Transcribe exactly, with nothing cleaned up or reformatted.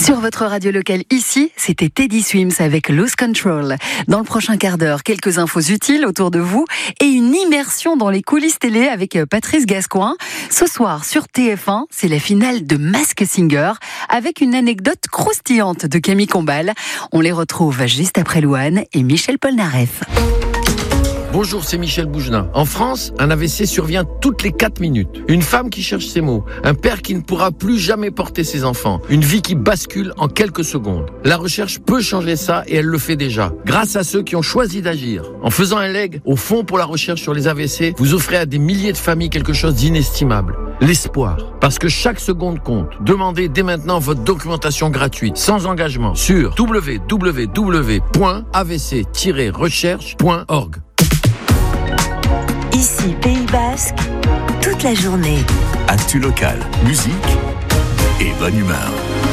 Sur votre radio locale ici, c'était Teddy Swims avec Lose Control. Dans le prochain quart d'heure, quelques infos utiles autour de vous et une immersion dans les coulisses télé avec Patrice Gascoigne. Ce soir sur T F un, c'est la finale de Masked Singer avec une anecdote croustillante de Camille Combal. On les retrouve juste après Louane et Michel Polnareff. Bonjour, c'est Michel Bougenin. En France, un A V C survient toutes les quatre minutes. Une femme qui cherche ses mots, un père qui ne pourra plus jamais porter ses enfants, une vie qui bascule en quelques secondes. La recherche peut changer ça et elle le fait déjà, grâce à ceux qui ont choisi d'agir. En faisant un leg au Fonds pour la recherche sur les A V C, vous offrez à des milliers de familles quelque chose d'inestimable. L'espoir. Parce que chaque seconde compte. Demandez dès maintenant votre documentation gratuite, sans engagement, sur w w w point a v c tiret recherche point org. Ici, Pays Basque, toute la journée. Actu local, musique et bonne humeur.